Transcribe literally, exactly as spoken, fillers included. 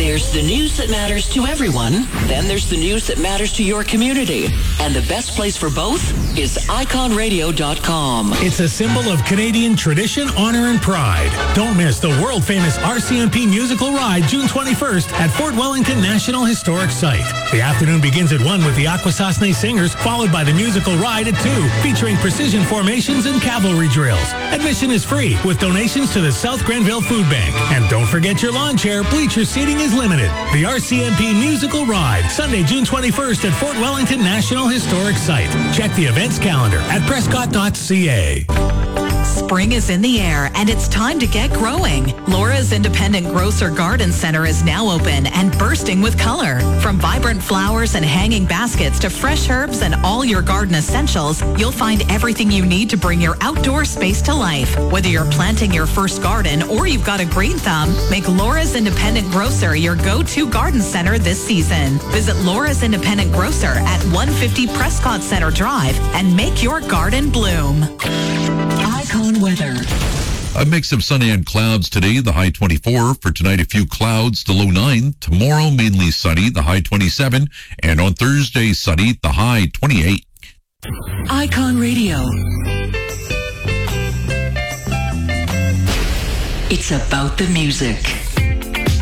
There's the news that matters to everyone. Then there's the news that matters to your community. And the best place for both is icon radio dot com. It's a symbol of Canadian tradition, honor, and pride. Don't miss the world-famous R C M P musical ride June twenty-first at Fort Wellington National Historic Site. The afternoon begins at one with the Akwesasne Singers, followed by the musical ride at two, featuring precision formations and cavalry drills. Admission is free with donations to the South Grenville Food Bank. And don't forget your lawn chair. Bleacher seating is limited. The R C M P musical ride, Sunday, June twenty-first at Fort Wellington National Historic Site. Check the events calendar at prescott dot c a. Spring is in the air and it's time to get growing. Laura's Independent Grocer Garden Center is now open and bursting with color. From vibrant flowers and hanging baskets to fresh herbs and all your garden essentials, you'll find everything you need to bring your outdoor space to life. Whether you're planting your first garden or you've got a green thumb, make Laura's Independent Grocer your go-to garden center this season. Visit Laura's Independent Grocer at one fifty Prescott Center Drive and make your garden bloom. Icon weather. A mix of sunny and clouds today, the high twenty-four. For tonight, a few clouds, the low nine. Tomorrow, mainly sunny, the high twenty-seven. And on Thursday, sunny, the high twenty-eight. Icon Radio. It's about the music.